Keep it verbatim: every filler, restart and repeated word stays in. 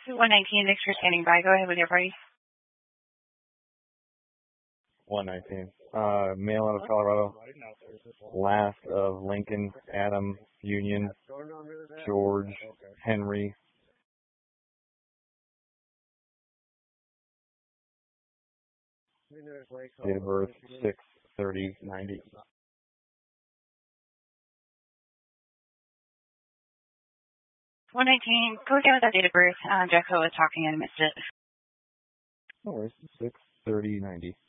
one nineteen, thanks for standing by. Go ahead with your party. one nineteen. Uh, male out of Colorado. Last of Lincoln, Adam, Union, George, Henry. Date of birth, six thirty ninety. one nineteen, go again with that date of birth. Uh, Jessica was talking and missed it. No worries, six thirty ninety.